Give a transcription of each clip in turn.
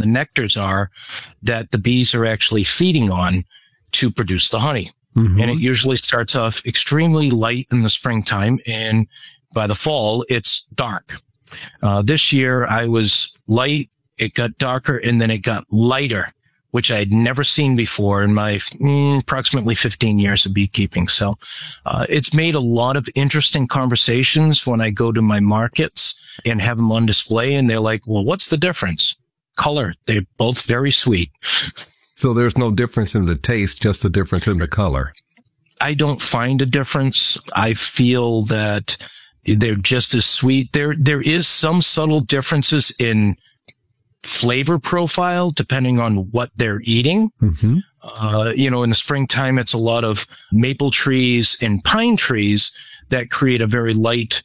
nectars are that the bees are actually feeding on to produce the honey. Mm-hmm. And it usually starts off extremely light in the springtime, and by the fall, it's dark. This year, I was light, it got darker, and then it got lighter, which I had never seen before in my approximately 15 years of beekeeping. So it's made a lot of interesting conversations when I go to my markets and have them on display, and they're like, well, what's the difference? Color. They're both very sweet. So there's no difference in the taste, just a difference in the color. I don't find a difference. I feel that they're just as sweet. There is some subtle differences in flavor profile depending on what they're eating. Mm-hmm. In the springtime, it's a lot of maple trees and pine trees that create a very light,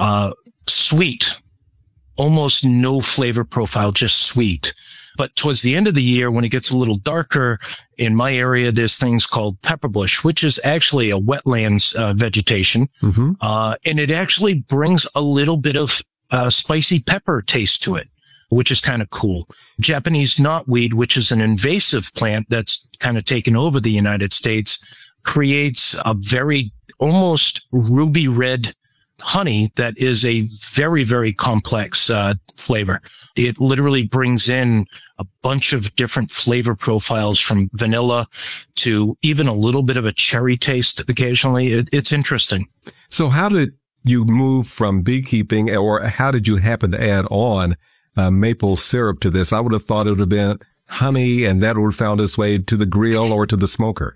sweet, almost no flavor profile, just sweet. But towards the end of the year, when it gets a little darker, in my area, there's things called pepperbush, which is actually a wetlands vegetation. Mm-hmm. And it actually brings a little bit of spicy pepper taste to it, which is kind of cool. Japanese knotweed, which is an invasive plant that's kind of taken over the United States, creates a very almost ruby red honey that is a very, very complex flavor. It literally brings in a bunch of different flavor profiles from vanilla to even a little bit of a cherry taste occasionally. It's interesting. So how did you move from beekeeping, or how did you happen to add on maple syrup to this? I would have thought it would have been honey, and that would have found its way to the grill or to the smoker.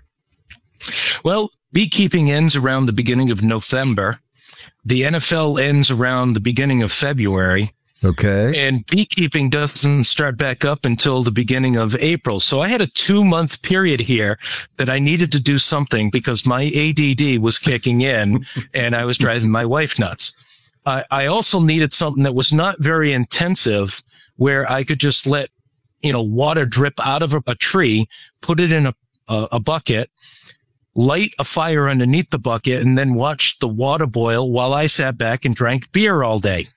Well, beekeeping ends around the beginning of November. The NFL ends around the beginning of February. Okay. And beekeeping doesn't start back up until the beginning of April. So I had a 2-month period here that I needed to do something because my ADD was kicking in and I was driving my wife nuts. I also needed something that was not very intensive, where I could just let, water drip out of a tree, put it in a bucket, light a fire underneath the bucket, and then watch the water boil while I sat back and drank beer all day.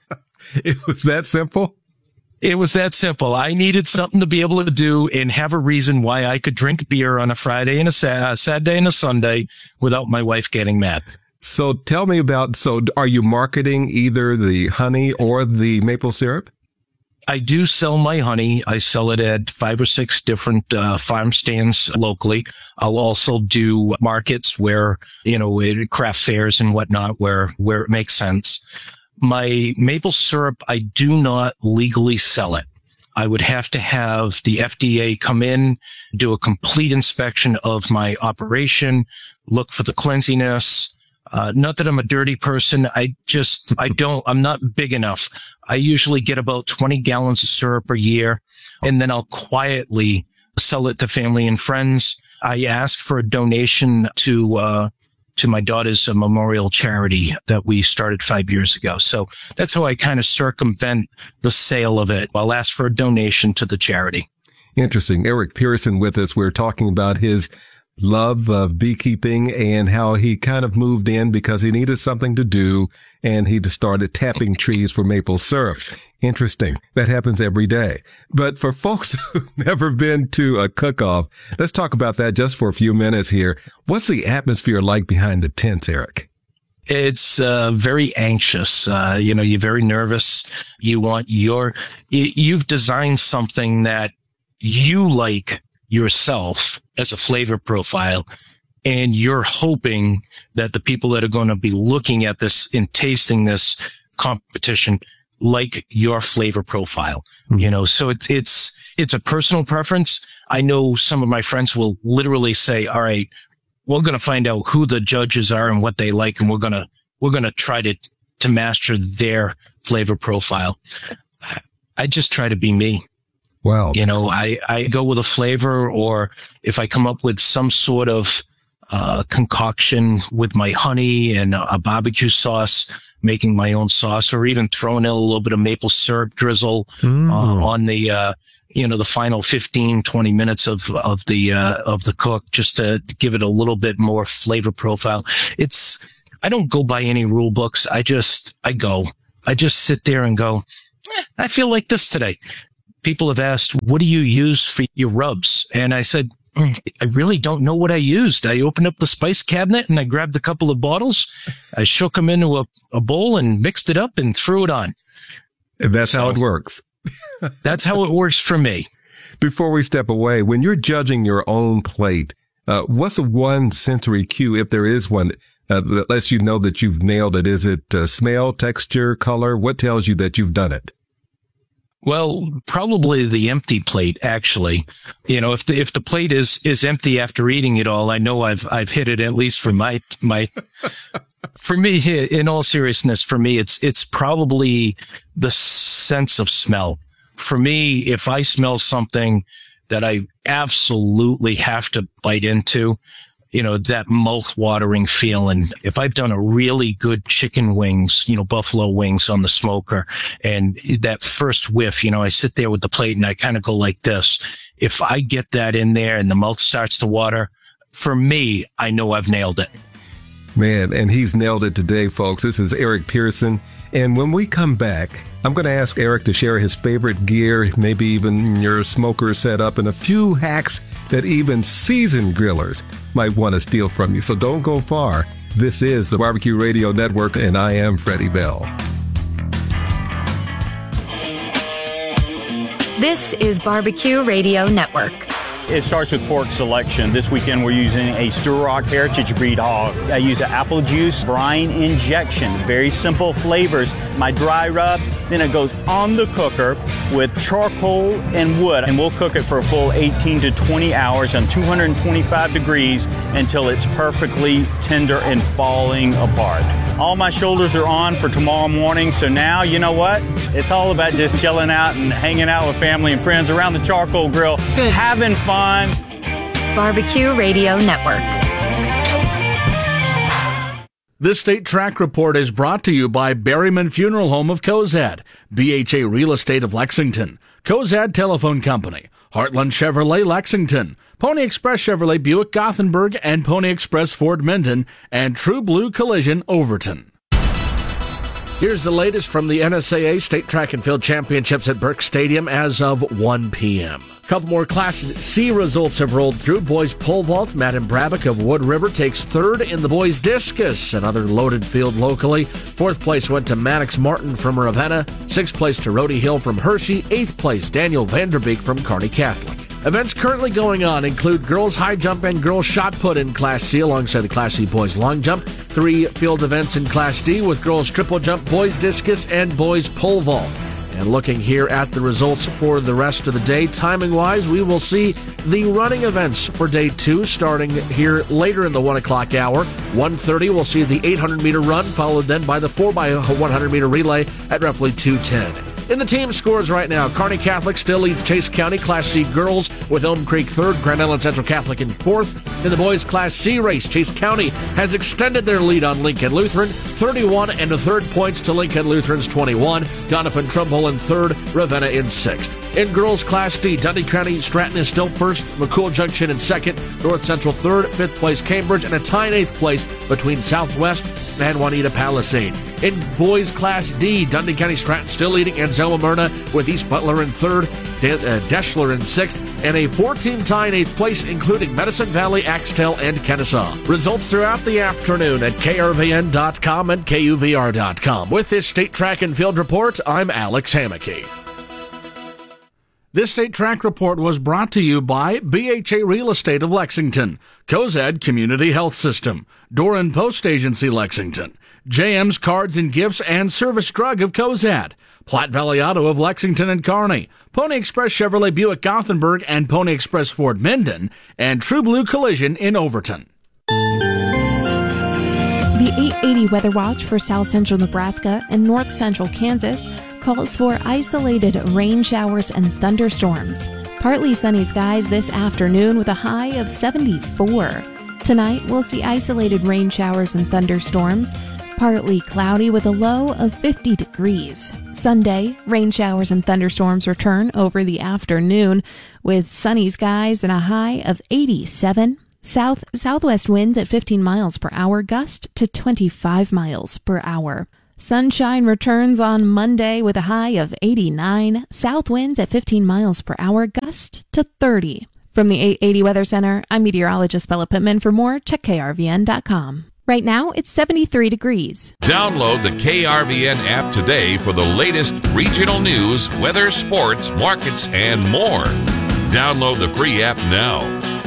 It was that simple? It was that simple. I needed something to be able to do and have a reason why I could drink beer on a Friday and a Saturday and a Sunday without my wife getting mad. So tell me are you marketing either the honey or the maple syrup? I do sell my honey. I sell it at 5 or 6 different farm stands locally. I'll also do markets where, craft fairs and whatnot where it makes sense. My maple syrup, I do not legally sell it. I would have to have the FDA come in, do a complete inspection of my operation, look for the cleanliness. Not that I'm a dirty person. I'm not big enough. I usually get about 20 gallons of syrup a year, and then I'll quietly sell it to family and friends. I ask for a donation to my daughter's memorial charity that we started 5 years ago. So that's how I kind of circumvent the sale of it. I'll ask for a donation to the charity. Interesting. Eric Pearson with us. We're talking about his love of beekeeping and how he kind of moved in because he needed something to do, and he just started tapping trees for maple syrup. Interesting. That happens every day. But for folks who've never been to a cook-off, let's talk about that just for a few minutes here. What's the atmosphere like behind the tents, Eric? It's very anxious. You're very nervous. You've designed something that you like yourself as a flavor profile, and you're hoping that the people that are going to be looking at this and tasting this competition like your flavor profile. Mm-hmm. So it's a personal preference. I know some of my friends will literally say, all right, we're going to find out who the judges are and what they like, and we're going to try to master their flavor profile. I just try to be me. Wow. I go with a flavor, or if I come up with some sort of concoction with my honey and a barbecue sauce, making my own sauce, or even throwing in a little bit of maple syrup drizzle on the the final 15, 20 minutes of the cook, just to give it a little bit more flavor profile. I don't go by any rule books. I just sit there and go, I feel like this today. people have asked, what do you use for your rubs? And I said, I really don't know what I used. I opened up the spice cabinet and I grabbed a couple of bottles. I shook them into a bowl and mixed it up and threw it on. And that's how it works. That's how it works for me. Before we step away, when you're judging your own plate, what's the one sensory cue, if there is one, that lets you know that you've nailed it? Is it smell, texture, color? What tells you that you've done it? Well, probably the empty plate, actually. If the plate is empty after eating it all, I know I've hit it, at least for my, for me, in all seriousness, for me, it's probably the sense of smell. For me, if I smell something that I absolutely have to bite into, that mouth-watering feeling. If I've done a really good chicken wings, buffalo wings on the smoker, and that first whiff, I sit there with the plate and I kind of go like this. If I get that in there and the mouth starts to water, for me, I know I've nailed it. Man, and he's nailed it today, folks. This is Eric Pearson. And when we come back, I'm going to ask Eric to share his favorite gear, maybe even your smoker setup, and a few hacks that even seasoned grillers might want to steal from you. So don't go far. This is the Barbecue Radio Network, and I am Freddie Bell. This is Barbecue Radio Network. It starts with pork selection. This weekend we're using a Sturrock Heritage Breed hog. I use an apple juice brine injection. Very simple flavors. My dry rub, then it goes on the cooker with charcoal and wood. And we'll cook it for a full 18 to 20 hours on 225 degrees until it's perfectly tender and falling apart. All my shoulders are on for tomorrow morning. So now, you know what? It's all about just chilling out and hanging out with family and friends around the charcoal grill. Good. Having fun. Barbecue Radio Network. This State Track Report is brought to you by Berryman Funeral Home of Cozad, BHA Real Estate of Lexington, Cozad Telephone Company, Heartland Chevrolet Lexington, Pony Express Chevrolet Buick Gothenburg, and Pony Express Ford Minden, and True Blue Collision Overton. Here's the latest from the NSAA State Track and Field Championships at Burke Stadium as of 1 p.m. A couple more Class C results have rolled through. Boys pole vault, Madden Brabick of Wood River takes third in the boys discus, another loaded field locally. Fourth place went to Maddox Martin from Ravenna. Sixth place to Rhodey Hill from Hershey. Eighth place, Daniel Vanderbeek from Kearney Catholic. Events currently going on include girls high jump and girls shot put in Class C alongside the Class C boys long jump. 3 field events in Class D with girls triple jump, boys discus, and boys pole vault. And looking here at the results for the rest of the day, timing-wise, we will see the running events for Day 2 starting here later in the 1 o'clock hour. 1:30, we'll see the 800-meter run, followed then by the 4x100-meter relay at roughly 2:10. In the team scores right now, Kearney Catholic still leads Chase County Class C girls with Elm Creek third, Grand Island Central Catholic in fourth. In the boys Class C race, Chase County has extended their lead on Lincoln Lutheran, 31 and a third points to Lincoln Lutheran's 21. Doniphan Trumbull in third, Ravenna in sixth. In girls Class D, Dundee County Stratton is still first, McCool Junction in second, North Central third, fifth place Cambridge, and a tie in eighth place between Southwest and Juanita Palisade. In boys Class D, Dundee County Stratton still leading, and Zoma Myrna with East Butler in third, Deschler in sixth, and a 14 tie in eighth place, including Medicine Valley, Axtell, and Kennesaw. Results throughout the afternoon at krvn.com and kuvr.com. With this State Track and Field Report, I'm Alex Hammocky. This State Track Report was brought to you by BHA Real Estate of Lexington, Cozad Community Health System, Doran Post Agency Lexington, JM's Cards and Gifts and Service Drug of Cozad, Platte Valley Auto of Lexington and Kearney, Pony Express Chevrolet Buick Gothenburg and Pony Express Ford Minden, and True Blue Collision in Overton. The 880 Weather Watch for South Central Nebraska and North Central Kansas calls for isolated rain showers and thunderstorms. Partly sunny skies this afternoon with a high of 74. Tonight, we'll see isolated rain showers and thunderstorms. Partly cloudy with a low of 50 degrees. Sunday, rain showers and thunderstorms return over the afternoon with sunny skies and a high of 87. Southwest winds at 15 miles per hour, gust to 25 miles per hour. Sunshine returns on Monday with a high of 89. South winds at 15 miles per hour, gust to 30. From the 880 Weather Center, I'm meteorologist Bella Pittman. For more, check krvn.com. Right now, it's 73 degrees. Download the KRVN app today for the latest regional news, weather, sports, markets, and more. Download the free app now.